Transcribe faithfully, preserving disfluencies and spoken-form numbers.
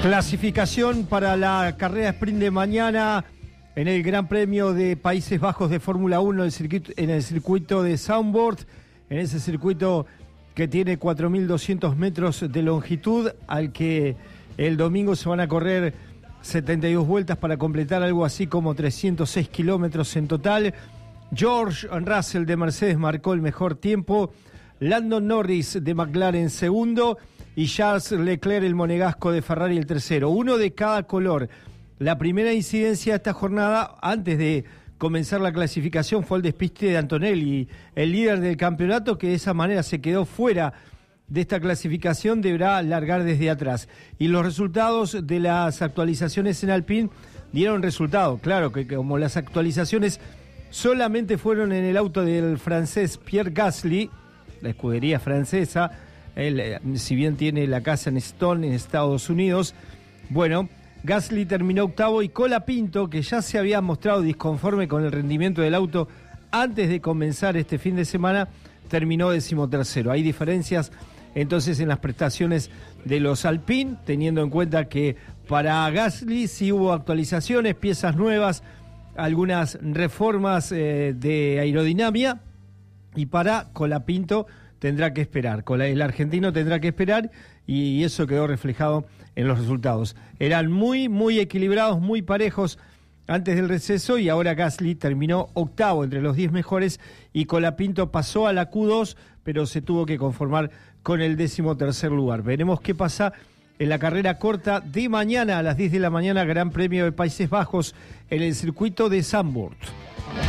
Clasificación para la carrera sprint de mañana en el Gran Premio de Países Bajos de Fórmula uno en el circuito, en el circuito de Zandvoort, en ese circuito que tiene cuatro mil doscientos metros de longitud, al que el domingo se van a correr setenta y dos vueltas para completar algo así como trescientos seis kilómetros en total. George Russell de Mercedes marcó el mejor tiempo, Lando Norris de McLaren segundo y Charles Leclerc, el monegasco, de Ferrari, el tercero. Uno de cada color. La primera incidencia de esta jornada, antes de comenzar la clasificación, fue el despiste de Antonelli, el líder del campeonato, que de esa manera se quedó fuera de esta clasificación, deberá largar desde atrás. Y los resultados de las actualizaciones en Alpine dieron resultado. Claro que como las actualizaciones solamente fueron en el auto del francés Pierre Gasly, la escudería francesa, él, si bien tiene la casa en Stone, en Estados Unidos, bueno, Gasly terminó octavo y Colapinto, que ya se había mostrado disconforme con el rendimiento del auto antes de comenzar este fin de semana, terminó decimotercero. Hay diferencias entonces en las prestaciones de los Alpine, teniendo en cuenta que para Gasly sí hubo actualizaciones, piezas nuevas, algunas reformas eh, de aerodinámica, y para Colapinto tendrá que esperar, el argentino tendrá que esperar, y eso quedó reflejado en los resultados. Eran muy, muy equilibrados, muy parejos antes del receso, y ahora Gasly terminó octavo entre los diez mejores, y Colapinto pasó a la Q dos, pero se tuvo que conformar con el décimo tercer lugar. Veremos qué pasa en la carrera corta de mañana a las diez de la mañana, Gran Premio de Países Bajos en el circuito de Zandvoort.